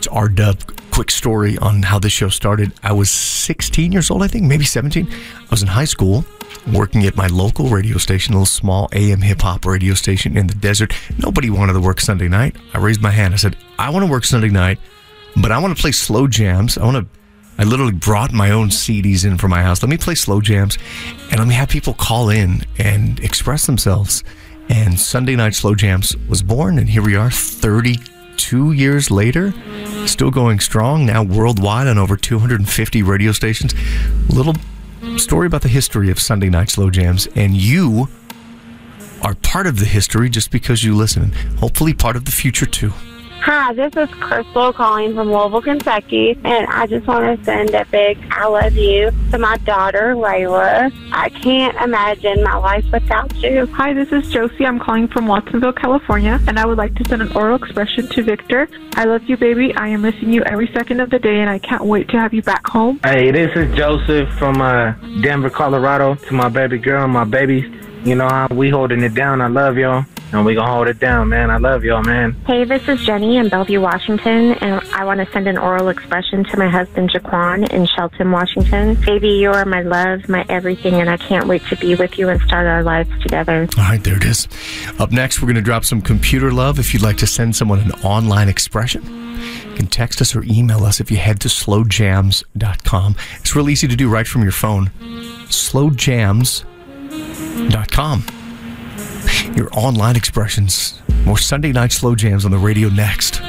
It's R-Dub. Quick story on how this show started. I was 16 years old, I think, maybe 17. I was in high school working at my local radio station, a little small AM hip-hop radio station in the desert. Nobody wanted to work Sunday night. I raised my hand. I said, I want to work Sunday night, but I want to play slow jams. I literally brought my own CDs in from my house. Let me play slow jams, and let me have people call in and express themselves. And Sunday Night Slow Jams was born, and here we are 32 years later, still going strong, now worldwide on over 250 radio stations. Little story about the history of Sunday Night Slow Jams, and you are part of the history just because you listen, and hopefully part of the future too. Hi, this is Crystal calling from Louisville, Kentucky, and I just want to send a big I love you to my daughter, Layla. I can't imagine my life without you. Hi, this is Josie. I'm calling from Watsonville, California, and I would like to send an oral expression to Victor. I love you, baby. I am missing you every second of the day, and I can't wait to have you back home. Hey, this is Joseph from Denver, Colorado, to my baby girl and my babies. You know how we holding it down. I love y'all. And we gonna hold it down, man. I love y'all, man. Hey, this is Jenny in Bellevue, Washington, and I want to send an oral expression to my husband, Jaquan, in Shelton, Washington. Baby, you are my love, my everything, and I can't wait to be with you and start our lives together. All right, there it is. Up next, we're going to drop some computer love. If you'd like to send someone an online expression, you can text us or email us if you head to slowjams.com. It's real easy to do right from your phone. slowjams.com. Your online expressions. More Sunday Night Slow Jams on the radio next.